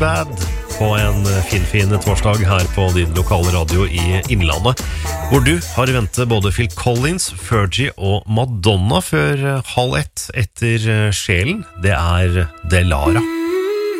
Bad på en fin torsdag her på din lokale radio i Innlandet, hvor du har i vente både Phil Collins, Fergie og Madonna før 12:30 etter Sjelen. Det Delara.